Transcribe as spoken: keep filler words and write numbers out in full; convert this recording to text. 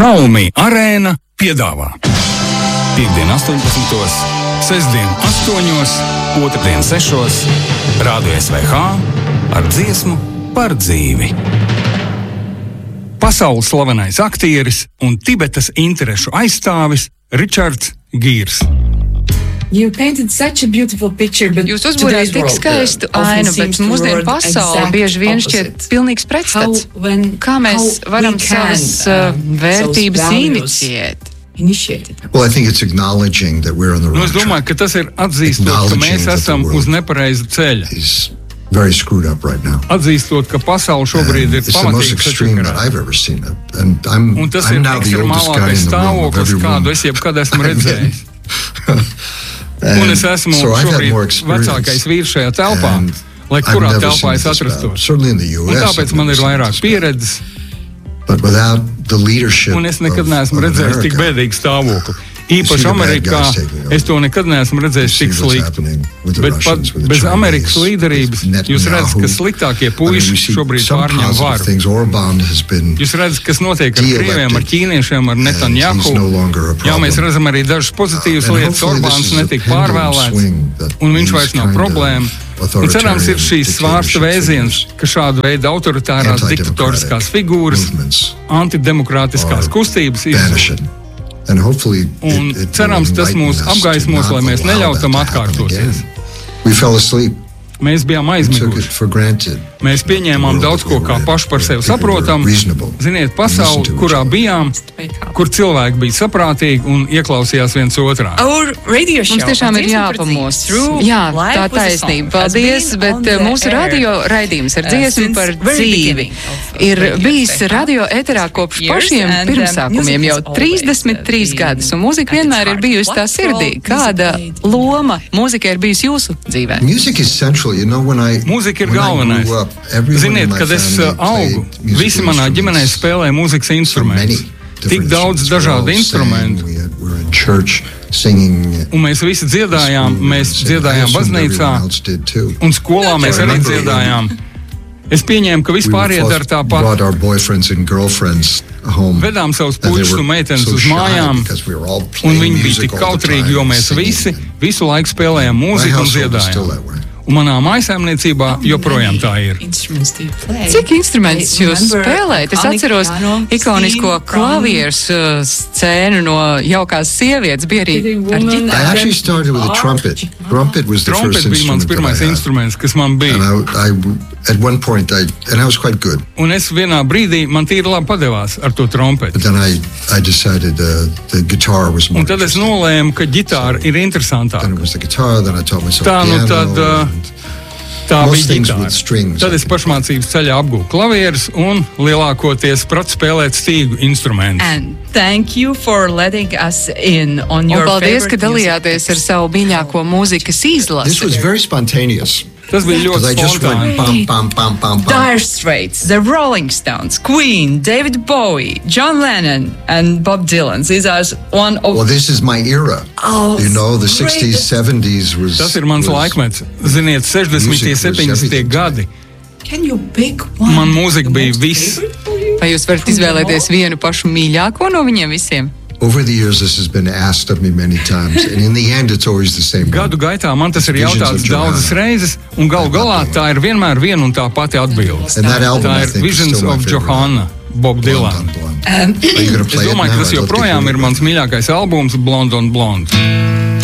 Xiaomi Arēna piedāvā Piektdien astoņpadsmitos, sestdien astoņos, otrdien sešos, Rādio S V H ar dziesmu par dzīvi. Pasaules slavenais aktieris un Tibetas interešu aizstāvis Richards Gīrs. Jūs uzbūrējat tik skaistu ainu, bet mūsdienu pasaule bieži vien šķiet pilnīgs pretstats. Kā mēs varam savas uh, vērtības inicijēt? Well, I think it's acknowledging that we're on the wrong Nu, es domāju, ka tas ir atzīstot, ka mēs esam uz nepareiza ceļa. Very screwed up right now. Atzīstot, ka pasaule šobrīd ir pamatīgi sačakarāta. Un tas ir ekstremālākais stāvoklis, kādu es jebkad esmu redzējis. Un es esmu šobrīd vecākais vīrs šajā telpā, lai kurā telpā es atrastos. Un tāpēc man ir vairāk pieredzes. Un es nekad neesmu redzējis tik bēdīgu stāvokli. Īpaši Amerikā es to nekad neesmu redzējis tik sliktu. Bet pat bez Amerikas līderības jūs redzat, ka sliktākie puiši šobrīd pārņem varu. Jūs redzat, kas notiek ar krieviem, ar ķīniešiem, ar Netanjahu. Jā, mēs redzam arī dažas pozitīvas lietas. Orbāns netika pārvēlēts, un viņš vairs nav problēma. Un cerams ir šīs svārsta vēziens, ka šāda veida autoritārās diktatoriskās figūras, antidemokrātiskās kustības izzūd. Un cerams, tas mūs apgaismos, lai mēs neļautam atkārtoties. Mēs bijām aizmiguši. Mēs pieņēmām daudz ko kā paši par sevi saprotam. Ziniet, pasauli, kurā bijām, kur cilvēki bija saprātīgi un ieklausījās viens otrā. Mums tiešām ir jāpamost. Jā, tā taisnība. Paldies, bet mūsu radio raidījums ar dziesmu par dzīvi ir bijis radio eterā kopš pašiem pirmsākumiem jau trīsdesmit trīs gadus, un mūzika vienmēr ir bijusi tā sirdī. Kāda loma mūzika ir bijusi jūsu dzīvē? Mūzika ir galvenais. Ziniet, kad es augu, visi manā ģimenē spēlēja mūzikas instrumentus. Tik daudz dažādu instrumentu. Un mēs visi dziedājām, mēs dziedājām baznīcā, un skolā mēs arī dziedājām. Es pieņēmu, ka vispār iedara tāpat. Vedām savus puišus un meitenes uz mājām, un viņi bija tik kautrīgi, jo mēs visi visu laiku spēlējām mūziku un dziedājām. Un manā mājsaimniecībā joprojām tā ir. Cik instrumentus jūs spēlējat? Es atceros ikonisko klavieres uh, scēnu no Jaukās sievietes, bija arī ar ģitāru. Trumpet. Trumpet was the Trumpet first bija mans pirmais instruments, kas man bija. And I, I, at one point, I, and I was quite good. Un es vienā brīdī man tīri labi padevās ar to trompetu. But then I, I decided uh, the guitar was more. Un tad es nolēmu, ka ģitāra ir interesantāka. Then it was the guitar, then I taught myself Tā, nu, piano. tad, uh, Tā bija ģitāra. Tad es pašmācības ceļā apgūvu klavierus un lielākoties pratu spēlēt stīgu instrumentus. Un paldies, ka dalījāties ar savu mīļāko mūzikas izlasi. This was very spontaneous. Tas bija ļoti spontāni. Dire Straits, The Rolling Stones, Queen, David Bowie, John Lennon and Bob Dylan. These are one of... Well, this is my era. Oh, you know, the sixties, seventies was... Tas ir mans laikmets. Ziniet, sešdesmitie, septiņdesmitie gadi. Man mūzika bija viss. Vai jūs varat izvēlēties vienu pašu mīļāko no viņiem visiem? Over the years, this has been asked of me many times, and in the end, it's always the same. Gadu gaitā man tas ir jautāts daudzas reizes, un galu galā tā ir vienmēr viena un tā pati atbilde. Tā ir Visions of Johanna, Bob Dylan. Es domāju, ka tas joprojām ir mans mīļākais albums, Blonde on Blonde.